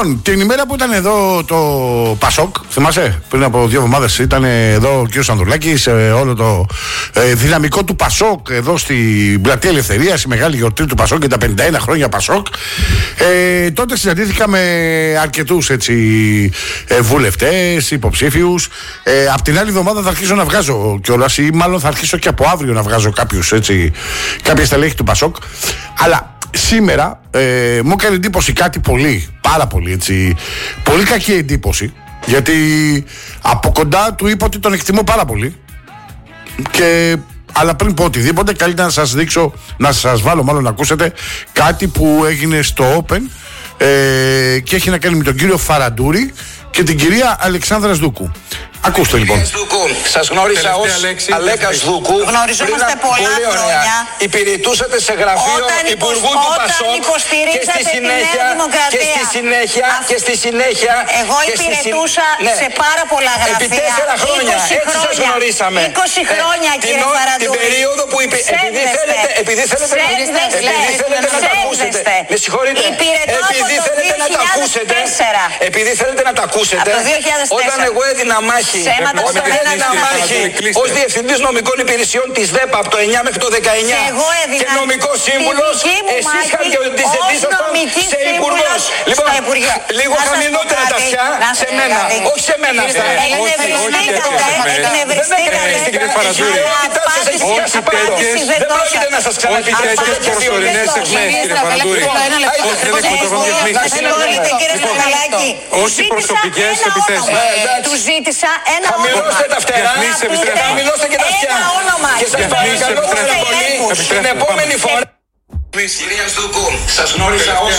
Λοιπόν, την ημέρα που ήταν εδώ το Πασόκ, θυμάσαι, πριν από 2 εβδομάδες ήταν εδώ ο κ. Ανδρουλάκης, όλο το δυναμικό του Πασόκ εδώ στην Πλατεία Ελευθερίας, η μεγάλη γιορτή του Πασόκ και τα 51 χρόνια Πασόκ. Τότε συναντήθηκα με αρκετούς βουλευτές, υποψήφιους. Απ' την άλλη εβδομάδα θα αρχίσω να βγάζω κιόλας, ή μάλλον θα αρχίσω και από αύριο να βγάζω κάποια στελέχη του Πασόκ. Αλλά σήμερα μου έκανε εντύπωση κάτι πάρα πολύ πολύ κακή εντύπωση, γιατί από κοντά του είπα ότι τον εκτιμώ πάρα πολύ, αλλά πριν πω οτιδήποτε καλύτερα να σας δείξω, να σας βάλω μάλλον να ακούσετε κάτι που έγινε στο Open και έχει να κάνει με τον κύριο Φαραντούρη και την κυρία Αλεξάνδρα Δούκου. Ακούστε λοιπόν. Σας γνώρισα ως Αλέκας Δούκου. Γνωριζόμαστε πολλά χρόνια. Υπηρετούσατε σε γραφείο υπουργού του Πασόκ και στη συνέχεια εγώ υπηρετούσα σε πάρα πολλά γραφεία. Επί 4 χρόνια. Έτσι σας γνωρίσαμε. 20 χρόνια κύριε Φαραντούρη. Την περίοδο που επειδή θέλετε να τα ακούσετε. Με συγχωρείτε. Επειδή θέλετε να τα ακούσετε. Όταν εγώ έδινα μάχη ως διευθυντής νομικών υπηρεσιών της ΔΕΠΑ από το 9 μέχρι το 19 και νομικός σύμβουλος, εσείς χαρακτηριστήσασταν σε υπουργός. Λοιπόν, λίγο χαμηλότερα τα αυτιά, σε μένα, όχι σε μένα αυτά. Δεν πρόκειται να σας ξαναπιτρέψω και προσωρινές εκμέσεις, κύριε Φαραντούρη. Όχι προσωπικές επιθέσεις. Του ζήτησα ένα όνομα. Χαμηλώστε τα φτερά, χαμηλώστε και τα αυτιά. Και σας παρακαλώ πάρα πολύ, την επόμενη φορά. Κυρία Δούκου, σας γνώρισα ως...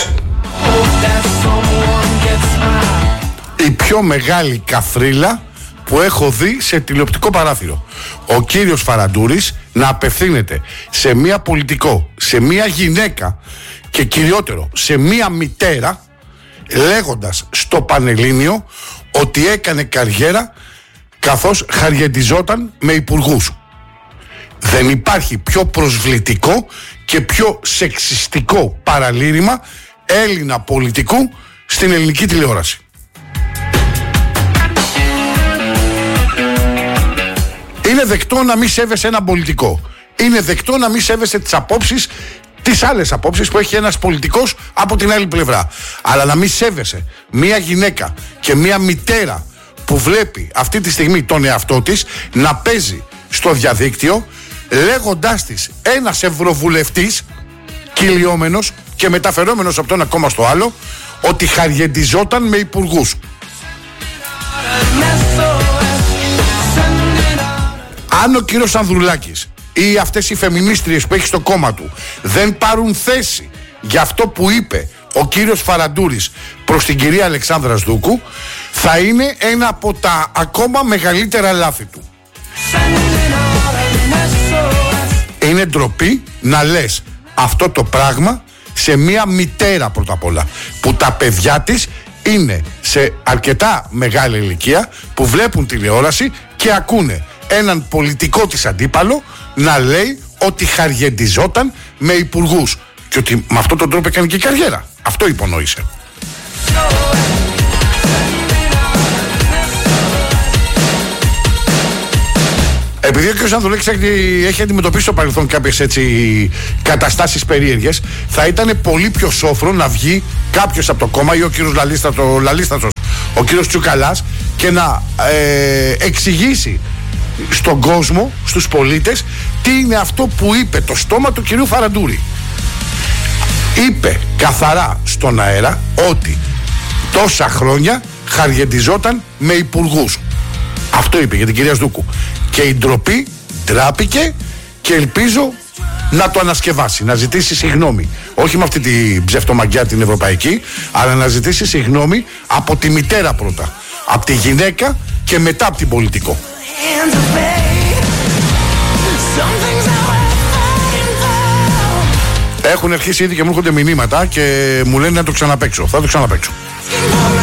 Η πιο μεγάλη καφρίλα που έχω δει σε τηλεοπτικό παράθυρο. Ο κύριος Φαραντούρης να απευθύνεται σε μία πολιτικό, σε μία γυναίκα και κυριότερο σε μία μητέρα, λέγοντας στο Πανελλήνιο ότι έκανε καριέρα καθώς χαριεντιζόταν με υπουργούς. Δεν υπάρχει πιο προσβλητικό και πιο σεξιστικό παραλήρημα Έλληνα πολιτικού στην ελληνική τηλεόραση. Είναι δεκτό να μην σέβεσαι έναν πολιτικό. Είναι δεκτό να μην σέβεσαι τις άλλες απόψεις που έχει ένας πολιτικός από την άλλη πλευρά. Αλλά να μην σέβεσαι μία γυναίκα και μία μητέρα που βλέπει αυτή τη στιγμή τον εαυτό της να παίζει στο διαδίκτυο, λέγοντάς της ένας ευρωβουλευτής κυλιόμενος και μεταφερόμενος από το ένα κόμμα στο άλλο ότι χαριεντιζόταν με υπουργούς. Αν ο κύριος Ανδρουλάκης ή αυτές οι φεμινίστριες που έχει στο κόμμα του δεν πάρουν θέση για αυτό που είπε ο κύριος Φαραντούρης προς την κυρία Αλεξάνδρα Δούκου, θα είναι ένα από τα ακόμα μεγαλύτερα λάθη του. Είναι ντροπή να λες αυτό το πράγμα σε μία μητέρα πρώτα απ' όλα, που τα παιδιά της είναι σε αρκετά μεγάλη ηλικία, που βλέπουν τηλεόραση και ακούνε έναν πολιτικό της αντίπαλο να λέει ότι χαριεντιζόταν με υπουργούς και ότι με αυτόν τον τρόπο έκανε και καριέρα. Αυτό υπονόησε. Επειδή ο κ. Ανδρουλάκης έχει αντιμετωπίσει στο παρελθόν κάποιες καταστάσεις περίεργες, θα ήταν πολύ πιο σόφρο να βγει κάποιος από το κόμμα ή ο κ. Λαλίστατος, ο κ. Τσουκαλάς, και να εξηγήσει στον κόσμο, στους πολίτες, τι είναι αυτό που είπε το στόμα του κυρίου Φαραντούρη. Είπε καθαρά στον αέρα ότι τόσα χρόνια χαριεντιζόταν με υπουργούς. Αυτό είπε για την κυρία Δούκου. Και η ντροπή ντράπηκε και ελπίζω να το ανασκευάσει, να ζητήσει συγγνώμη. Όχι με αυτή την ψευτομαγκιά την ευρωπαϊκή, αλλά να ζητήσει συγγνώμη από τη μητέρα πρώτα, από τη γυναίκα και μετά από την πολιτικό. Έχουν αρχίσει ήδη και μου έρχονται μηνύματα και μου λένε να το ξαναπαίξω. Θα το ξαναπαίξω.